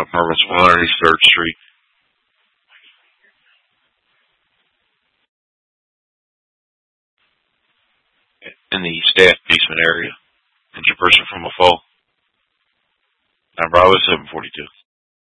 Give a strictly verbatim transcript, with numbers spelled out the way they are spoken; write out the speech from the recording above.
apartments, one hundred third Street. In the staff basement area in Jefferson from a fall. Now Bravo seven forty-two.